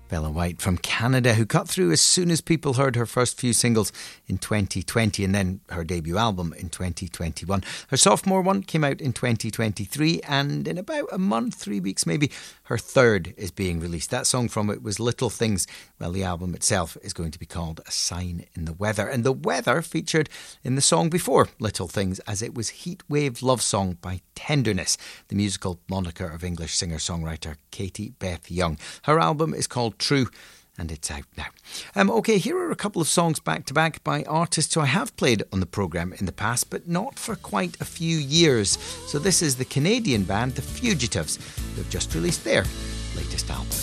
Bella White from Canada, who cut through as soon as people heard her first few singles in 2020 and then her debut album in 2021. Her sophomore one came out in 2023 and in about a month, 3 weeks maybe, her third is being released. That song from it was Little Things. Well, the album itself is going to be called A Sign in the Weather. And the weather featured in the song before Little Things, as it was Heatwave Love Song by Tenderness, the musical moniker of English singer-songwriter Katie Beth Young. Her album is called True, and it's out now. OK, here are a couple of songs back-to-back by artists who I have played on the programme in the past, but not for quite a few years. So this is the Canadian band The Fugitives, who've just released their latest album.